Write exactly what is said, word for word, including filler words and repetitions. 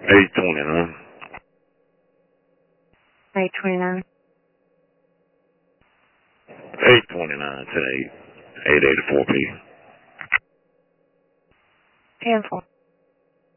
eight twenty-nine. eight twenty-nine. eight twenty-nine, ten eight, eight eighty-four P. ten four.